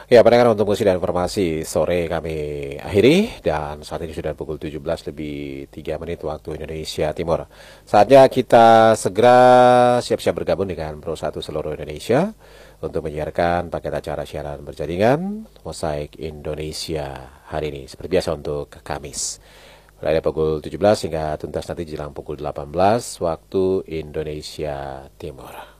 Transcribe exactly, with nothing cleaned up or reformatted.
Ya, pendengar, untuk musik dan informasi sore kami akhiri dan saat ini sudah pukul tujuh belas lebih tiga menit waktu Indonesia Timur. Saatnya kita segera siap-siap bergabung dengan Pro satu seluruh Indonesia untuk menyiarkan paket acara siaran berjaringan Mosaik Indonesia hari ini. Seperti biasa untuk Kamis. Mulai dari pukul tujuh belas hingga tuntas nanti jelang pukul delapan belas waktu Indonesia Timur.